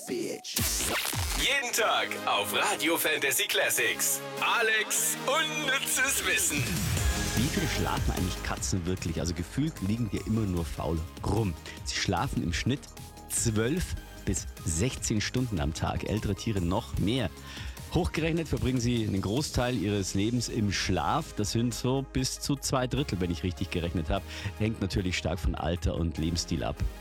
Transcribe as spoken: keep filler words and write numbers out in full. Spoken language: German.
Jeden Tag auf Radio Fantasy Classics. Alex unnützes Wissen. Wie viel schlafen eigentlich Katzen wirklich? Also gefühlt liegen die immer nur faul rum. Sie schlafen im Schnitt zwölf bis sechzehn Stunden am Tag. Ältere Tiere noch mehr. Hochgerechnet verbringen sie einen Großteil ihres Lebens im Schlaf. Das sind so bis zu zwei Drittel, wenn ich richtig gerechnet habe. Hängt natürlich stark von Alter und Lebensstil ab.